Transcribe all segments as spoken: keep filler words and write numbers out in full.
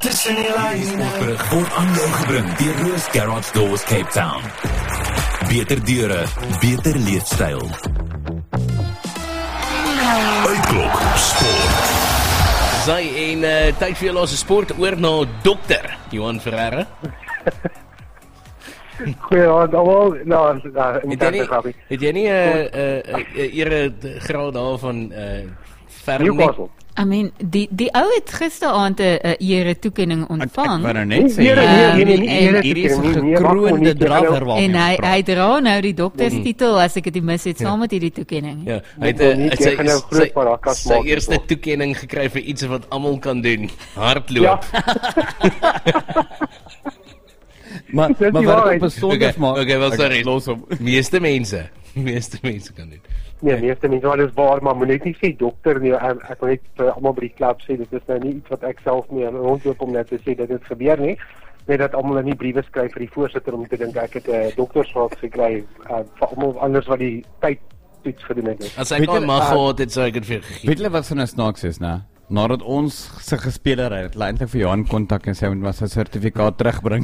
tussen die lyne. Sportbrug word aan jou gebring deur Roos Garage Doors Cape Town. Beter deure, beter leefstyl. Uitklok Sport. Sy en uh, tyd vir julle sport oor na dokter Johan Ferreira. Goeiedag almal. Nou, nou, Het jy nie, het jy nie 'n uh, uh, uh, ere graad daarvan uh, ver Newcastle. I mean, die die ou het gisteraand 'n uh, ere toekenning ontvang. Ek wou nou net sê, Nee, nee, nee, nee, nee, en nee, hier is 'n nee, nee, gekroonde nee, nee, drager waarmee En hy ons praat. hy dra nou die dokterstitel as ek dit nie mis het saam met hierdie toekenning. Ja, hy het Moet uh, nie, sy, jy gaan nou groot sy, van haar kas sy maak, eerste toch? toekenning gekry vir iets wat almal kan doen. Hardloop. Ja. Maar Dis maar nie wat waar, op besonder Okay, maak. okay, wel sorry. Los hom. Meeste mense, meeste mense kan doen. Nee, meeste mense, maar dis waar, maar moet net nie sê dokter nie. Ek, ek wil net vir almal by die klub sê, dit is nou nie iets wat ek self mee rondloop om net te sê dat dit gebeur nie. Net dat almal nie briewe skryf vir die voorsitter om te dink ek het 'n uh, doktersgraad gekry uh, vir almal anders wat die tyd toets gedoen het. As ek Weet al julle, mag uh, gehad het, sou ek dit vir jou gegee. Weet julle wat so 'n snaaks is, né? Nadat ons sy gespeler het, het hulle eintlik vir Johan kontak en sê hy moet maar sy sertifikaat terugbring.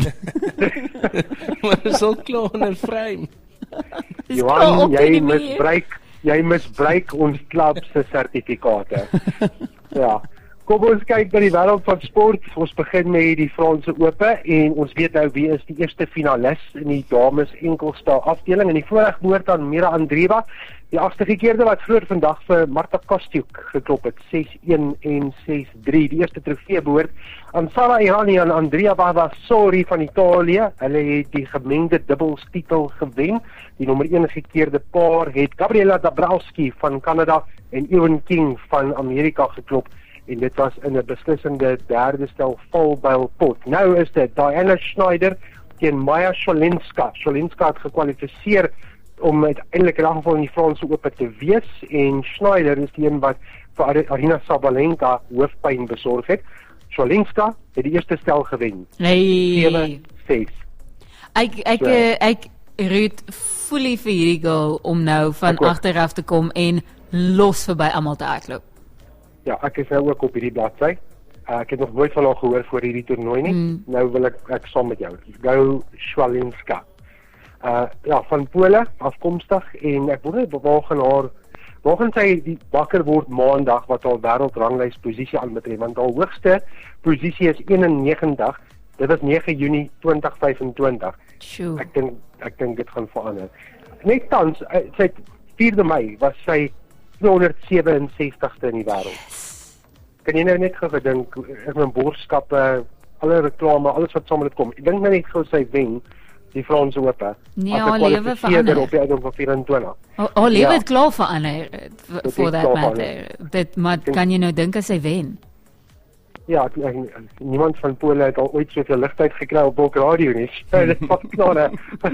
Maar dit is al klaar in 'n frame. Dis klaar Johan, op in jy die muur. misbruik, jy misbruik ons klub se sertifikate. Ja. Kom ons kyk na die wêreld van sport. Ons begin met die Franse Ope en ons weet nou wie is die eerste finalis in die dames enkelspel afdeling en die voorreg behoort aan Mira Andreeva, die agste gekeerde wat vroeër vandag vir Marta Kostyuk geklop het, ses een en ses drie. Die eerste trofee behoort aan Sara Errani en Andrea Barbassori van Italië. Hulle het die gemengde dubbels titel gewen. Die nommer een gekeerde paar het Gabriela Dabrowski van Kanada en Ewan King van Amerika geklop. En dit was in 'n beslissende derde stel valbuilpot. Nou is dit Diana Schneider teen Maja Szolinska. Szolinska het gekwalifiseer om uiteindelik in elk geval in die Franse Ope te wees en Schneider is die een wat vir Arina Sabalenka hoofpyn besorg het. Szolinska het die eerste stel gewen. Nee. sewe ses. Ek ek So. uh, ek root fully vir hierdie girl om nou van Ek ook. agteraf te kom en los verby almal te hardloop. Ja, ek is nou ook op hierdie bladsy. Uh, ek het nog nooit van haar gehoor voor hierdie toernooi nie. Mm. Nou wil ek ek saam met jou. Go Szolinska. Uh ja, van Pole afkomstig en ek wonder waar gaan haar waar gaan sy die wakker word maandag wat haar wêreldranglys posisie aanbetref want haar hoogste posisie is eenennegentig. Dit was nege Junie twintig vyf en twintig. Sjoe. Ek dink ek dink dit gaan verander. Net tans uh, sy vierde Mei was sy tweehonderdseweensestigste in die wêreld. Kan jy nou net gou gedink in 'n borskappe, alle reklame, alles wat saam met dit kom. Ek dink nou net gou sy wen die Franse Ope. Nee, as 'n haar lewe kwalifiseerder verander. op die ouderdom van vyf-en-twintig. Haar lewe Ja. het klaar verander eh, f- het for that klaar matter. Dit maar kan jy nou dink as sy wen? Ja, ek, ek, niemand van Pole het al ooit soveel ligtheid gekry op Bok Radio nie. So, dit was klaar.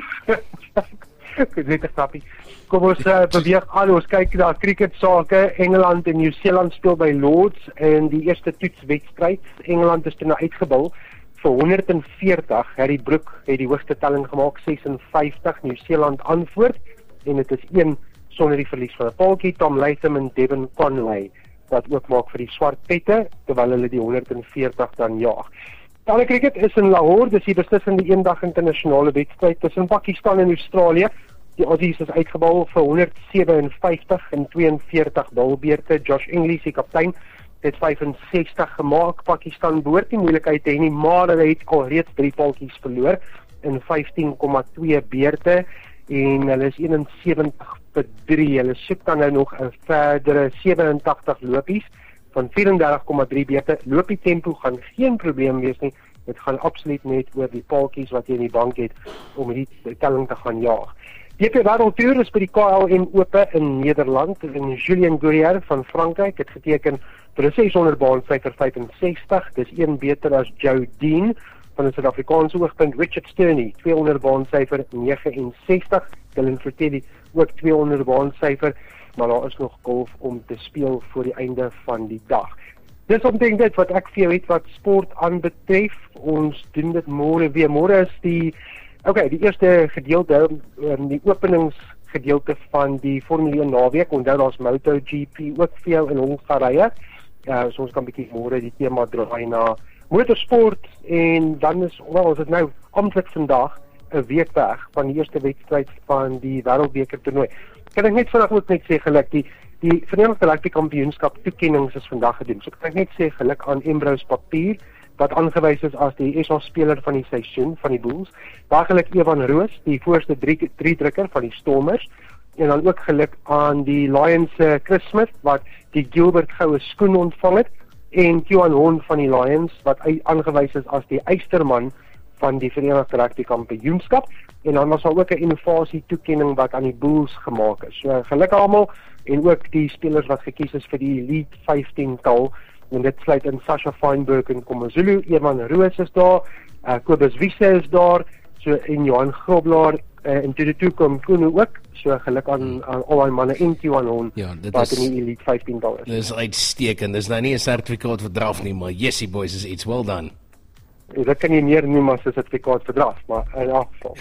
Goed, net 'n grappie. Kom ons uh, beweeg aan, ons kyk na cricket sake. Engeland en Nieu-Seeland speel by Lords en die eerste toetswedstryd. Engeland is toe nou uitgebul vir honderd en veertig. Harry Brook het die hoogste telling gemaak, ses en vyftig. Nieu-Seeland antwoord en dit is een sonder die verlies van 'n paaltjie. Tom Latham en Devon Conway wat ook maak vir die swart pette terwyl hulle die honderd en veertig dan jaag. Talle cricket is in Lahore, dis die beslissende eendag internasionale wedstryd tussen Pakistan en Australië. Die Aussies is uitgebal vir honderd sewenvyftig en tweeënveertig bilbeerte. Josh Inglis, die kaptein, het vyf en sestig gemaak. Pakistan behoort nie moeilikheid te hê nie, maar hulle het alreeds drie paaltjies verloor in vyftien komma twee beerte en hulle is eenensewentig vir drie. Hulle soek dan nou nog 'n verdere sewenentagtig lopies van vyf en dertig komma drie beerte. Lopie tempo gaan geen probleem wees nie. Dit gaan absoluut net oor die paaltjies wat jy in die bank het om die telling te gaan jaag. D P Wêreldtoer is by die K L M Ope in Nederland en Julien Gourier van Frankryk het geteken vir 'n seshonderd baan syfer vyf en sestig. Dis een beter as Joe Dean van die Suid-Afrikaanse oogpunt. Richard Sterney tweehonderd baan syfer nege en sestig. Dylan Fratelli ook tweehonderd baan syfer, maar daar is nog golf om te speel voor die einde van die dag. Dis omtrent dit wat ek vir jou het wat sport aanbetref. Ons doen dit môre weer. Môre is die okay, die eerste gedeelte, um, die openingsgedeelte van die Formule een naweek. Onthou daar's MotoGP ook vir jou in Hongarye. Uh, so ons kan bietjie môre die tema draai na motorsport en dan is, wel, ons is nou amptelik vandag 'n week weg van die eerste wedstryd van die Wêreldbeker toernooi. Kan ek net vinnig ook net sê geluk, die die Verenigde Rugby Kampioenskap toekennings is vandag gedoen. So kan ek net sê geluk aan Ambrose Papier wat aangewys is as die S A speler van die seisoen van die Bulls. Daar geluk Evan Roos, die voorste drie, drie drukker van die Stormers. En dan ook geluk aan die Lions se uh, Chris Smith wat die Gilbert goue skoen ontvang het en Kieran Horn van die Lions wat aangewys is as die eysterman van die Verenigde Rugby Kampioenskap. En dan was daar ook 'n innovasie toekenning wat aan die Bulls gemaak is. So geluk almal en ook die spelers wat gekies is vir die Elite vyftien tal. En dit sluit in Sasha Feinberg en KwaZulu, Evan Roos is daar, uh, Kobus Wiese is daar, so en Johan Groblaar uh, en toe die toekom Kuno ook. So geluk aan, aan al die manne en Kieran Horn Ja, dit wat is- in die Elite vyftien tal is. Dit is uitstekend. Dis nou nie 'n sertifikaat vir draf nie, maar Jessie boys is iets well done. En dit kan jy meer noem as 'n sertifikaat vir draf, maar in elk geval.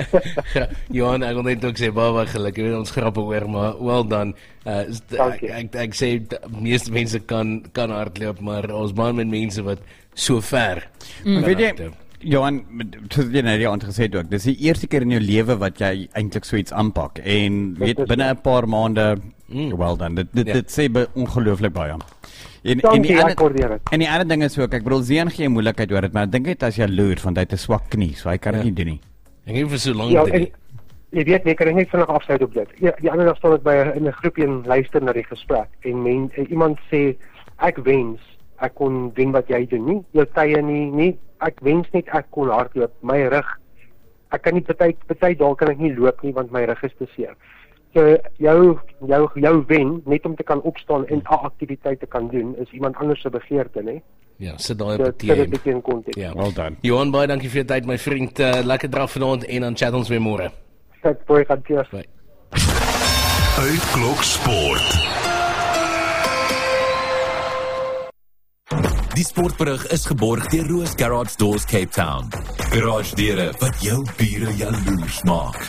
Johan, ek wil net ook sê baie baie geluk. Ek weet ons grappe oor, maar well done. Uh, is- ek, Dankie. ek ek sê d- meeste mense kan kan hardloop, maar ons baan met mense wat so ver. Maar kan weet jy, hardloop. Johan, met- soos jy nou die aand gesê het ook, dis die eerste keer in jou lewe wat jy eintlik so iets aanpak en weet is binne so. 'n paar maande, Mm. well done. Dit dit, Ja. dit sê be- ongelooflik baie. En Dankie, die ek waardeer dit. en die ander ding is ook, ek bedoel Zean gee moeilikheid oor dit, maar ek dink net as jy loer want hy het 'n swak knie, so hy kan dit Ja. nie doen nie. Ek het vir so lank Ja, te en doen. jy weet nie, kan ek net vinnig afsluit op dit. Ja, die ander dag staan ek by 'n- in 'n groepie en luister na die gesprek en men, en iemand sê ek wens ek kon doen wat jy doen nie, jou tye nie, nie ek wens net ek kon hardloop, my rug. Ek kan nie party party dae kan ek nie loop nie want my rug is te seer. So jou jou jou wen net om te kan opstaan en 'n aktiwiteit te kan doen is iemand anders se begeerte, né? Ja, sit daai So op dit die sit T dit M. bietjie in konteks. Ja. Well done. Johan, baie dankie vir jou tyd my vriend. Uh, lekker draf vanaand en dan chat ons weer môre. Ek probeer gaan cheers. Bye. Uitklok Sport. Die sportberig is geborg deur Roos Garage Doors Cape Town. Garage deure wat jou bure jaloers maak.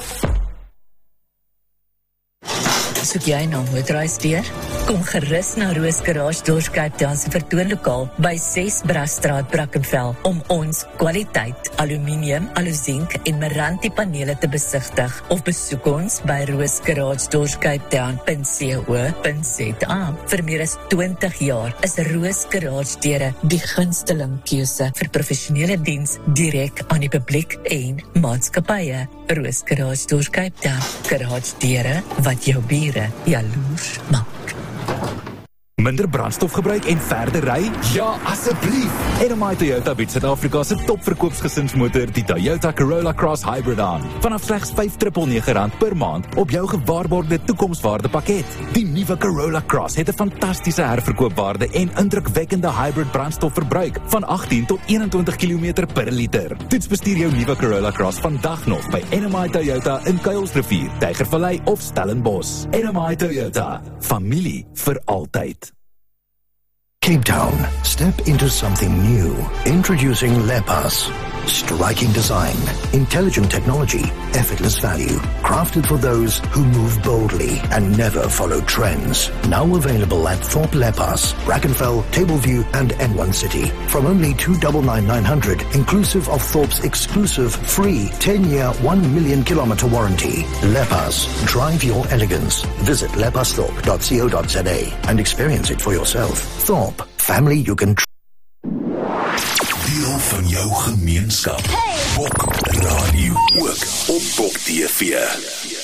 Soek jy nou motorhuisdeur? Kom gerus na Roos Garage Doors Cape Town se vertoonlokaal by ses Brasstraat, Brackenfell om ons kwaliteit aluminium, aluzink en Meranti panele te besigtig of besoek ons by roos garage doors cape town dot co dot za. Vir meer as twintig jaar is Roos Garage Deure die gunsteling keuse vir professionele diens direk aan die publiek en maatskappye. Roos Garage Doors Cape Town, garage deure wat jou bure jaloers maak. Minder brandstof gebruik en verder ry? Ja, asseblief. N M I Toyota bied Suid-Afrika se topverkoopsgesinsmotor, die Toyota Corolla Cross Hybrid aan. Vanaf slegs vyf nege nege rand per maand op jou gewaarborgde toekomswaarde pakket. Die nuwe Corolla Cross het 'n fantastiese herverkoopwaarde en indrukwekkende hybrid brandstofverbruik van agttien tot eenentwintig kilometer per liter. Toets bestuur jou nuwe Corolla Cross vandag nog by N M I Toyota in Kuilsrivier, Tygervallei of Stellenbosch. N M I Toyota, familie vir altyd. Cape Town, step into something new. Introducing Lepas. Striking design, intelligent technology, effortless value. Crafted for those who move boldly and never follow trends. Now available at Thorpe Lepas, Brackenfell, Tableview and N one City. From only two nine nine nine hundred, inclusive of Thorpe's exclusive free ten-year, one million kilometer warranty. Lepas, drive your elegance. Visit lepasthorpe dot co dot za and experience it for yourself. Thorpe, family you can trust. Deel van jou gemeenskap. Hey. Bok Radio ook op Bok T V.